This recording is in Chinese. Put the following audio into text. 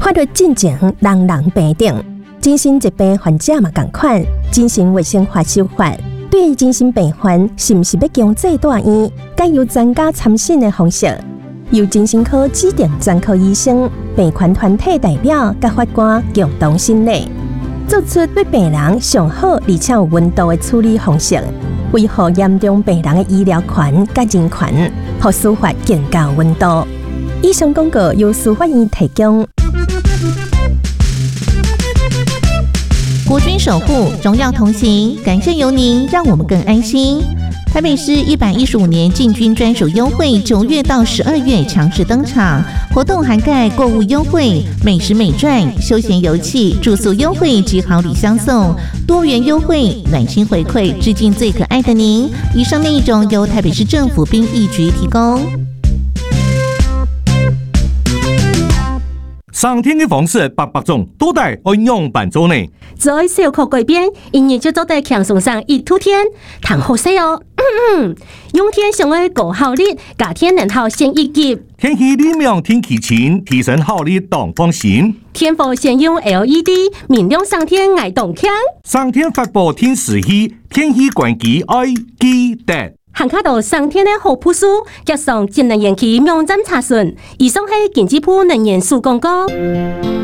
法律进程人人平等，精神疾病患者嘛同款。精神卫生法修法对精神病患是毋是要强制住院，该由专家参审的方式，由精神科指定专科医生、病患团体代表甲法官共同审理，做出对病人上好而且有温度的处理方式，维护严重病人的医疗权甲人权，让司法更加有温度。以上广告由司法院提供。 国军守护，荣耀同行，感谢有您，让我们更安心。台北市115年进军专属优惠9月到12月强势登场，活动涵盖购物优惠、美食美馔、休闲游憩、住宿优惠及好礼相送，多元优惠，暖心回馈，致敬最可爱的您。以上内容由台北市政府兵役局提供。 上天的方式八种，多带按样板做呢。 在小可改变，因日就做在强送上1突天，谈好势哦。用天上的高效率，夏天能效先一级。 天气理明天气晴，提升效率当放心。 天府先用 LED， 明亮上天爱动强。 上天发布天时气，天气关机爱记得。 行卡到上天的好朴素，加上节能延期网站查询。以上是经济部能源署广告。